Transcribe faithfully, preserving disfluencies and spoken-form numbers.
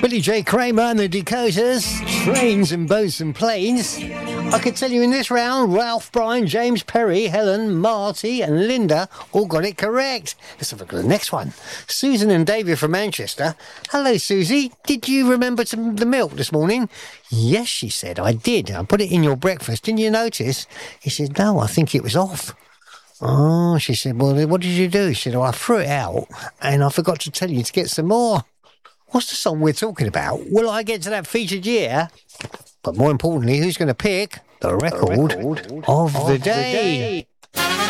Billy J. Kramer and the Dakotas, Trains and Boats and Planes. I could tell you in this round, Ralph, Brian, James, Perry, Helen, Marty and Linda all got it correct. Let's have a look at the next one. Susan and David from Manchester. Hello, Susie. Did you remember some, the milk this morning? Yes, she said, I did. I put it in your breakfast. Didn't you notice? He said, no, I think it was off. Oh, she said, well, what did you do? She said, oh, I threw it out and I forgot to tell you to get some more. What's the song we're talking about? Will I get to that featured year? But more importantly, who's going to pick the record, the record of, of the day? The day.